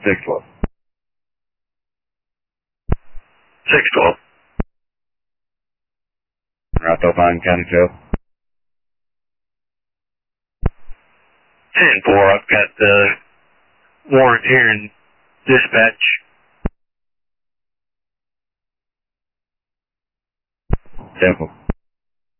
612. 612. Route Alpine County Jail. 10-4, I've got the warrant here in dispatch. 10-4.